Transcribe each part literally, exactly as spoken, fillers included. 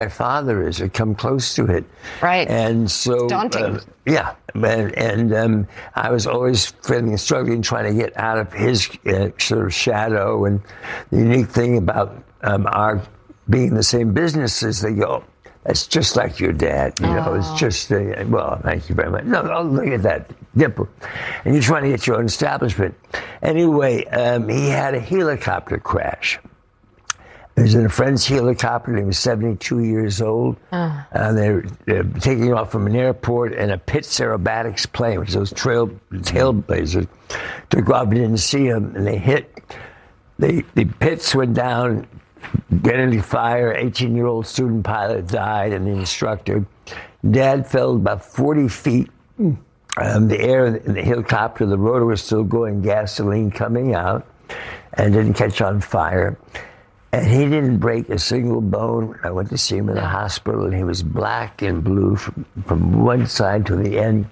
my father is or come close to it. Right. And so, it's daunting. Uh, yeah. And, and um, I was always feeling struggling, trying to get out of his uh, sort of shadow. And the unique thing about um, our being in the same business is they go, that's just like your dad. You know, oh. It's just, uh, well, thank you very much. No, oh, look at that dimple. And you're trying to get your own establishment. Anyway, um, he had a helicopter crash. He was in a friend's helicopter. He was seventy-two years old. Uh. Uh, they were uh, taking off from an airport, and a Pitts Aerobatics plane, which is those trail tailblazers, took off. We didn't see him, and they hit. The, the Pitts went down, getting into fire. eighteen-year-old student pilot died, and the instructor. Dad fell about forty feet. Um, the air in the helicopter, the rotor was still going, gasoline coming out, and didn't catch on fire. And he didn't break a single bone. I went to see him in the hospital, and he was black and blue from, from one side to the end.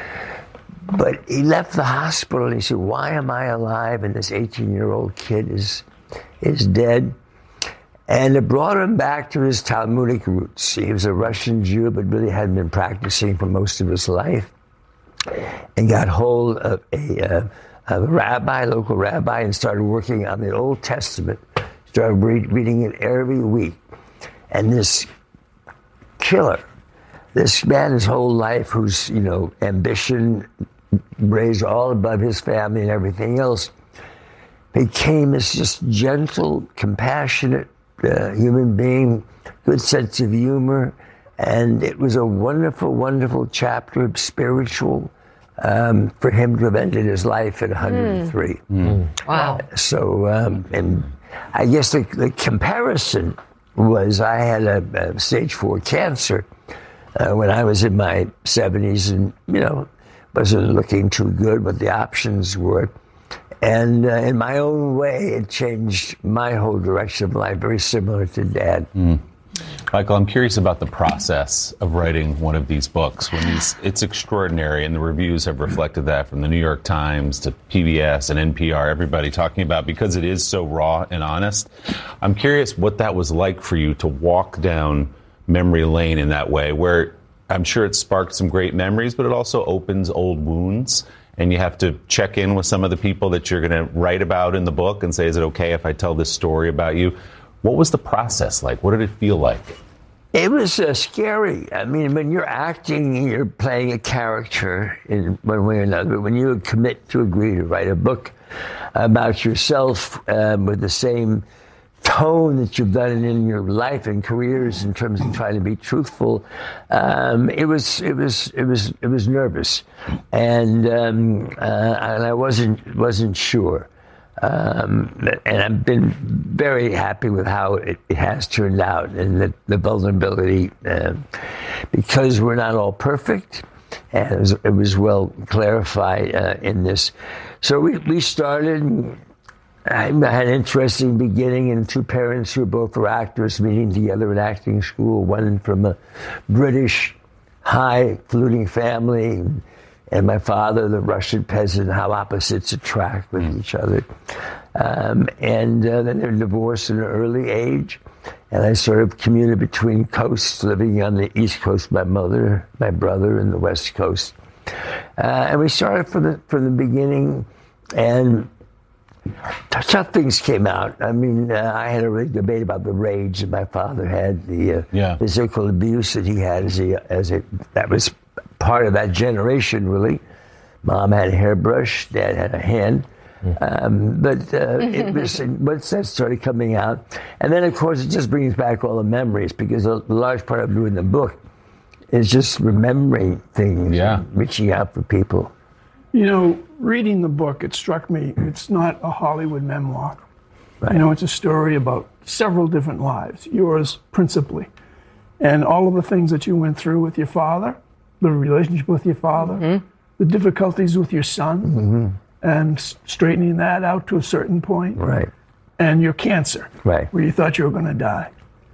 But he left the hospital, and he said, why am I alive? And this eighteen-year-old kid is is dead. And it brought him back to his Talmudic roots. He was a Russian Jew, but really hadn't been practicing for most of his life. And got hold of a, uh, of a rabbi, local rabbi, and started working on the Old Testament. Started read, reading it every week. And this killer, this man his whole life whose, you know, ambition raised all above his family and everything else, became this just gentle, compassionate uh, human being, good sense of humor. And it was a wonderful, wonderful chapter of spiritual um, for him to have ended his life at one hundred three. Mm. Mm. Wow. So, um, and I guess the, the comparison was I had a, a stage four cancer uh, when I was in my seventies, and, you know, wasn't looking too good what the options were. And uh, in my own way, it changed my whole direction of life, very similar to Dad. Mm. Michael, I'm curious about the process of writing one of these books. When these, it's extraordinary, and the reviews have reflected that, from the New York Times to P B S and N P R, everybody talking about, because it is so raw and honest. I'm curious what that was like for you to walk down memory lane in that way, where I'm sure it sparked some great memories, but it also opens old wounds, and you have to check in with some of the people that you're going to write about in the book and say, is it okay if I tell this story about you? What was the process like? What did it feel like? It was uh, scary. I mean, when you're acting, you're playing a character in one way or another. But when you commit to agree to write a book about yourself um, with the same tone that you've done in your life and careers in terms of trying to be truthful, um, it was it was it was it was nervous, and um, uh, and I wasn't wasn't sure. Um, and I've been very happy with how it, it has turned out, and the, the vulnerability, uh, because we're not all perfect, and it was, it was well clarified uh, in this. So we, we started, I had an interesting beginning, and two parents who both were actors meeting together in acting school, one from a British high-fluting family, and my father, the Russian peasant, how opposites attract with mm. each other. Um, and uh, then they were divorced at an early age. And I sort of commuted between coasts, living on the East Coast, my mother, my brother, and the West Coast. Uh, and we started from the, from the beginning, and tough things came out. I mean, uh, I had a big debate about the rage that my father had, the uh, yeah. physical abuse that he had as a, as a, that was part of that generation, really. Mom had a hairbrush, Dad had a hand. Um, but uh, it was, once that started coming out, and then, of course, it just brings back all the memories, because a large part of doing the book is just remembering things, yeah. and reaching out for people. You know, reading the book, it struck me, it's not a Hollywood memoir. Right. You know, it's a story about several different lives, yours principally, and all of the things that you went through with your father, the relationship with your father, mm-hmm. the difficulties with your son, mm-hmm. and straightening that out to a certain point, right. and your cancer, right. where you thought you were going to die.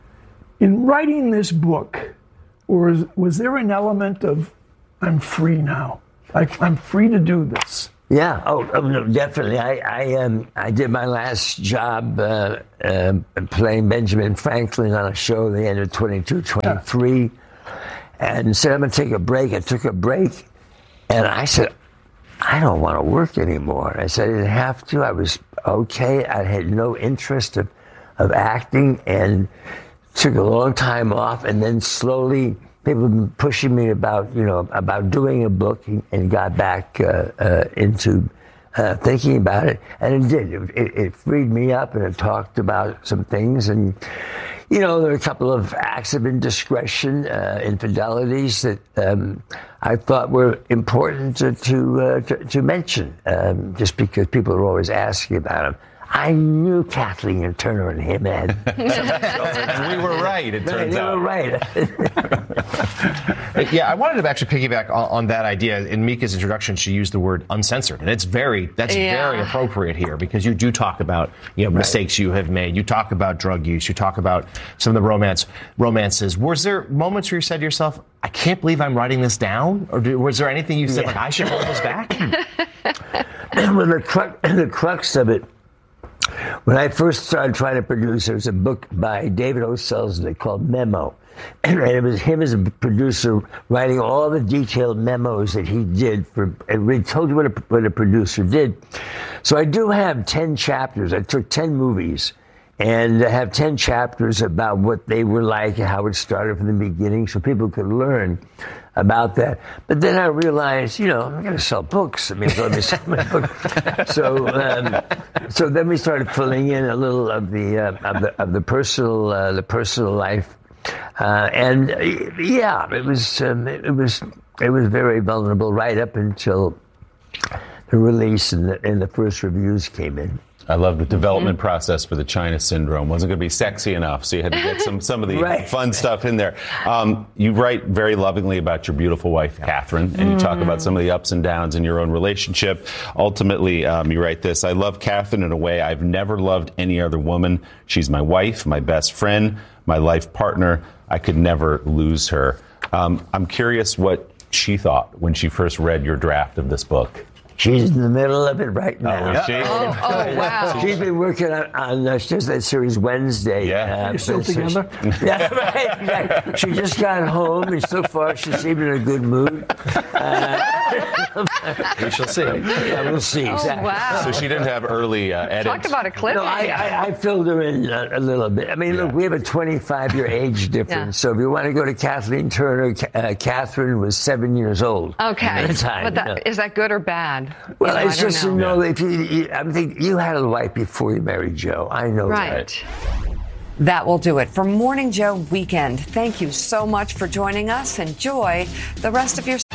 In writing this book, was, was there an element of, I'm free now, like I'm free to do this? Yeah. Oh, oh no, definitely. I I, um, I did my last job uh, uh, playing Benjamin Franklin on a show at the end of twenty-two, twenty-three, and said, I'm going to take a break. I took a break, and I said, I don't want to work anymore. I said I didn't have to. I was okay. I had no interest of, of acting, and took a long time off, and then slowly people have been pushing me about, you know, about doing a book, and got back uh, uh, into uh, thinking about it, and it did. It, it, it freed me up, and it talked about some things, and you know, there are a couple of acts of indiscretion, uh, infidelities that um, I thought were important to to, uh, to, to mention, um, just because people are always asking about them. I knew Kathleen Turner and him had. And we were right, it turns they out. were right. Yeah, I wanted to actually piggyback on, on that idea. In Mika's introduction, she used the word uncensored, and it's very that's Yeah. very appropriate here, because you do talk about, you know, Right. mistakes you have made. You talk about drug use. You talk about some of the romance romances. Was there moments where you said to yourself, "I can't believe I'm writing this down," or do, was there anything you said Yeah. like, "I should hold this back"? Well, the crux, the crux of it, when I first started trying to produce, there was a book by David O. Selznick called Memo. And it was him as a producer writing all the detailed memos that he did for, and he told you what a, what a producer did. So I do have ten chapters. I took ten movies and I have ten chapters about what they were like, how it started from the beginning, so people could learn about that. But then I realized, you know, I'm going to sell books. I mean, I'm going to sell my book. So, um, so then we started filling in a little of the uh, of the of the personal uh, the personal life, uh, and uh, yeah, it was um, it was it was very vulnerable right up until the release and the, and the first reviews came in. I love the development mm-hmm. process for the China Syndrome. Wasn't going to be sexy enough, so you had to get some some of the right. fun stuff in there. Um, you write very lovingly about your beautiful wife, Catherine, and you talk about some of the ups and downs in your own relationship. Ultimately, um, you write this: I love Catherine in a way I've never loved any other woman. She's my wife, my best friend, my life partner. I could never lose her. Um, I'm curious what she thought when she first read your draft of this book. She's in the middle of it right now. Oh, is she? Oh, oh, wow. She's been working on, on uh, she does that series Wednesday. Yeah. Uh, You're still so together? she- yeah, right, right. She just got home, and so far she seemed in a good mood. Uh, We shall see. yeah, we'll see. Oh, exactly. wow. So she didn't have early uh, edits. Talk about a clip. No, I, I, I filled her in a, a little bit. I mean, Yeah. look, we have a twenty-five year age difference. Yeah. So if you want to go to Kathleen Turner, uh, Catherine was seven years old Okay. at the time. But that, you know. is that good or bad? Well, You know, it's I don't just know. to know if you, you, I think you had a wife before you married Joe. I know that. Right. That will do it for Morning Joe Weekend. Thank you so much for joining us. Enjoy the rest of your